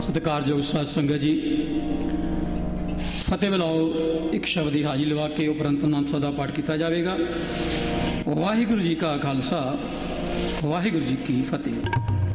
ਸਤਿਕਾਰਯੋਗ ਸਾਧ ਸੰਗਤ ਜੀ, ਫਤਿਹ ਬੁਲਾਓ। ਇੱਕ ਸ਼ਬਦ ਦੀ ਹਾਜ਼ਰੀ ਲਵਾ ਕੇ ਉਪਰੰਤ ਆਨੰਦ ਸਾਹਿਬ ਦਾ ਪਾਠ ਕੀਤਾ ਜਾਵੇਗਾ। ਵਾਹਿਗੁਰੂ ਜੀ ਕਾ ਖਾਲਸਾ, ਵਾਹਿਗੁਰੂ ਜੀ ਕੀ ਫਤਿਹ।